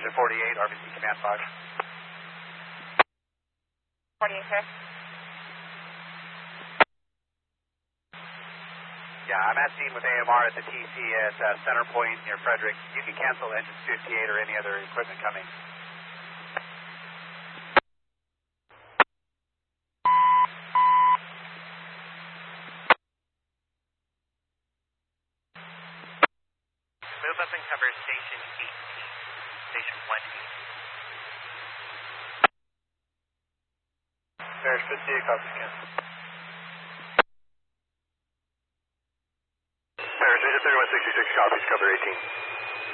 to 48, RBC Command 5. 48, sir. Yeah, I'm at scene with AMR at the TC at Center Point near Frederick. You can cancel engine 58 or any other equipment coming. Move up and cover Station 18, Station 1-8. Bears 58, copies cancel. Bears, Agent 3166, copies, cover 18.